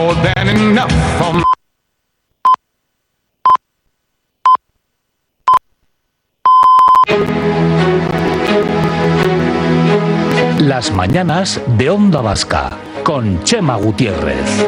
Las mañanas de Onda Vasca con Chema Gutiérrez.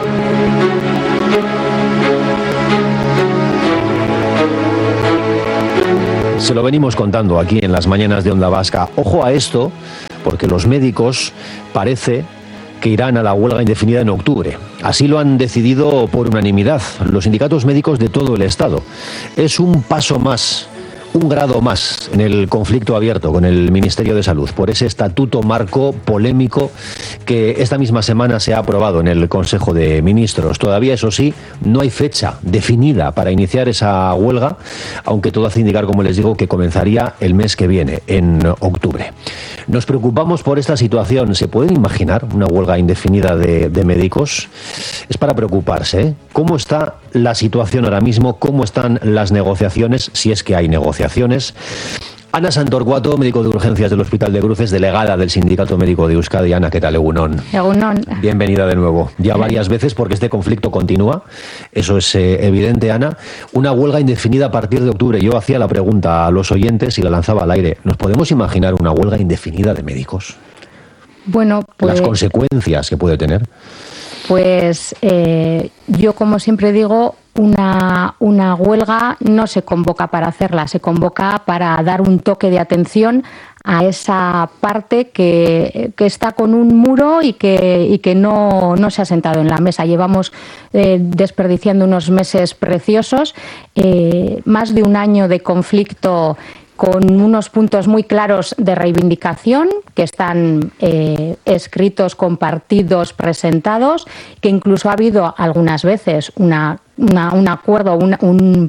Se lo venimos contando aquí en las mañanas de Onda Vasca. Ojo a esto, porque los médicos parece que irán a la huelga indefinida en octubre. Así lo han decidido por unanimidad los sindicatos médicos de todo el Estado. Es un paso más, un grado más en el conflicto abierto con el Ministerio de Salud por ese estatuto marco polémico que esta misma semana se ha aprobado en el Consejo de Ministros. Todavía, eso sí, no hay fecha definida para iniciar esa huelga, aunque todo hace indicar, como les digo, que comenzaría el mes que viene, en octubre. Nos preocupamos por esta situación. ¿Se pueden imaginar una huelga indefinida de médicos? Es para preocuparse, ¿eh? ¿Cómo está la situación ahora mismo? ¿Cómo están las negociaciones? Si es que hay negociaciones. Ana Santorcuato, médico de urgencias del Hospital de Cruces, delegada del Sindicato Médico de Euskadi. Ana, ¿qué tal? Egunon. Egunon. Bienvenida de nuevo. Ya varias veces, porque este conflicto continúa. Eso es evidente, Ana. Una huelga indefinida a partir de octubre. Yo hacía la pregunta a los oyentes y la lanzaba al aire. ¿Nos podemos imaginar una huelga indefinida de médicos? Bueno, pues... Las consecuencias que puede tener. Pues yo, como siempre digo, una huelga no se convoca para hacerla, se convoca para dar un toque de atención a esa parte que está con un muro y que no se ha sentado en la mesa. Llevamos desperdiciando unos meses preciosos, más de un año de conflicto con unos puntos muy claros de reivindicación que están escritos, compartidos, presentados, que incluso ha habido algunas veces un acuerdo, un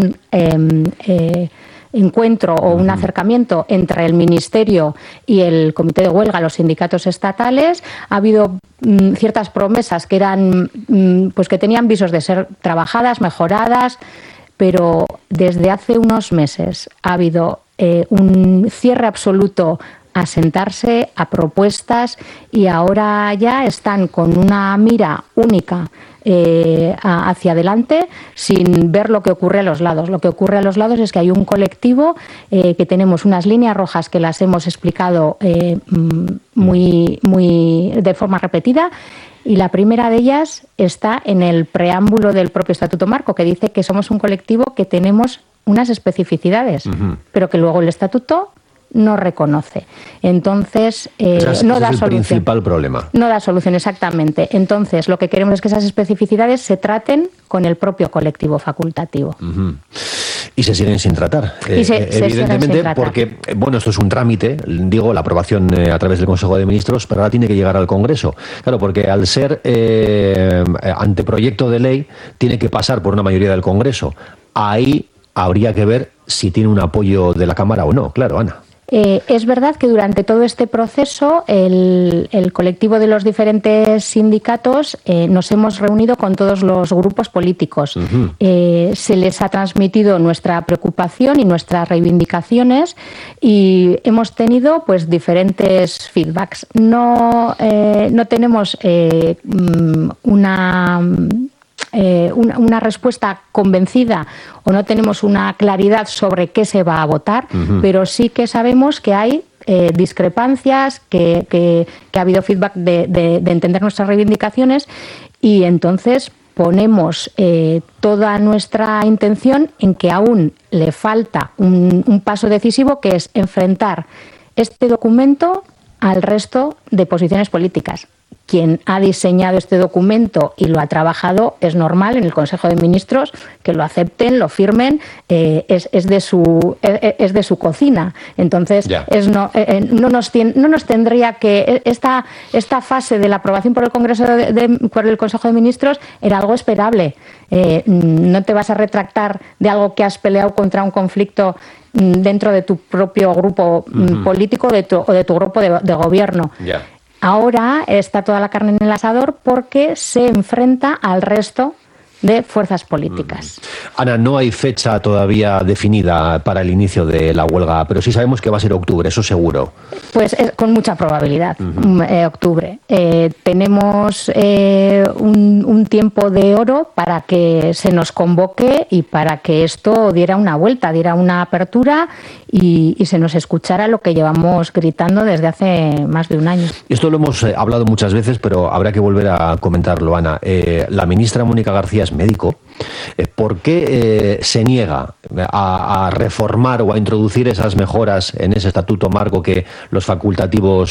encuentro o un acercamiento entre el Ministerio y el Comité de Huelga, los sindicatos estatales. Ha habido ciertas promesas que eran, pues que tenían visos de ser trabajadas, mejoradas, pero desde hace unos meses ha habido un cierre absoluto a sentarse, a propuestas, y ahora ya están con una mira única hacia adelante, sin ver lo que ocurre a los lados. Lo que ocurre a los lados es que hay un colectivo que tenemos unas líneas rojas que las hemos explicado muy de forma repetida. Y la primera de ellas está en el preámbulo del propio Estatuto Marco, que dice que somos un colectivo que tenemos unas especificidades, pero que luego el Estatuto no reconoce. Entonces, no da solución. Es el principal problema. No da solución, exactamente. Entonces, lo que queremos es que esas especificidades se traten con el propio colectivo facultativo. Y se siguen sin tratar, evidentemente, porque, bueno, esto es un trámite, digo, la aprobación a través del Consejo de Ministros, pero ahora tiene que llegar al Congreso. Claro, porque al ser anteproyecto de ley, tiene que pasar por una mayoría del Congreso. Ahí habría que ver si tiene un apoyo de la Cámara o no, claro, Ana. Es verdad que durante todo este proceso el colectivo de los diferentes sindicatos nos hemos reunido con todos los grupos políticos. Se les ha transmitido nuestra preocupación y nuestras reivindicaciones y hemos tenido pues diferentes feedbacks. No tenemos una respuesta convencida o no tenemos una claridad sobre qué se va a votar, pero sí que sabemos que hay discrepancias, que ha habido feedback de entender nuestras reivindicaciones, y entonces ponemos toda nuestra intención en que aún le falta un paso decisivo, que es enfrentar este documento al resto de posiciones políticas. Quien ha diseñado este documento y lo ha trabajado, es normal en el Consejo de Ministros que lo acepten, lo firmen, es de su cocina. Entonces, no nos tendría que... Esta fase de la aprobación por el por el Consejo de Ministros era algo esperable. No te vas a retractar de algo que has peleado contra un conflicto dentro de tu propio grupo político o de tu grupo de gobierno. Ahora está toda la carne en el asador porque se enfrenta al resto de fuerzas políticas. Ana, no hay fecha todavía definida para el inicio de la huelga, pero sí sabemos que va a ser octubre, eso seguro. Pues con mucha probabilidad, octubre. Tenemos un tiempo de oro para que se nos convoque y para que esto diera una vuelta, diera una apertura y se nos escuchara lo que llevamos gritando desde hace más de un año. Esto lo hemos hablado muchas veces, pero habrá que volver a comentarlo, Ana. La ministra Mónica García es médico. ¿Por qué se niega a reformar o a introducir esas mejoras en ese estatuto marco que los facultativos